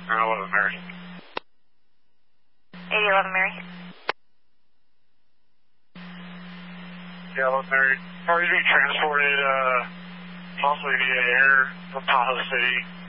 11 Mary. 8011 Mary. Yeah, 11 Mary. Are you being transported, possibly via air from Tahoe City